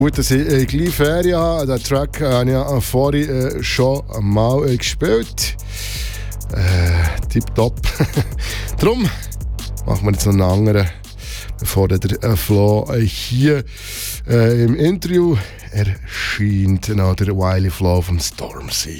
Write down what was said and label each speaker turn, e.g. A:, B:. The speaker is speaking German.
A: Gut, dass ich gleich Ferien habe. Den Track habe ich ja vorhin schon mal gespielt. Tipptopp. Darum machen wir jetzt noch einen anderen, bevor der Flo hier im Interview erscheint. Genau, der Wiley Flow vom Stormzy.